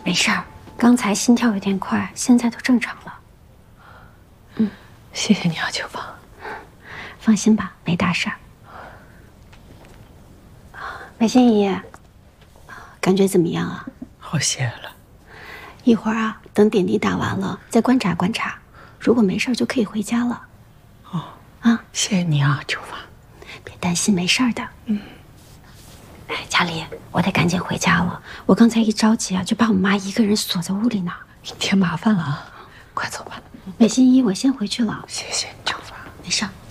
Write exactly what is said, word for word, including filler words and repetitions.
没事儿，刚才心跳有点快，现在都正常了。嗯， 谢谢你啊，秋芳。 放心吧，没大事儿。美心姨，感觉怎么样啊？ 好些了。 一会儿啊，等点滴打完了，再观察观察，如果没事就可以回家了。 哦， 啊， 谢谢你啊，秋芳。 别担心，没事的。嗯。哎，佳丽，我得赶紧回家了。我刚才一着急啊，就把我妈一个人锁在屋里呢。 添麻烦了啊，快走吧。 美心姨，我先回去了。 谢谢你，秋芳。 没事。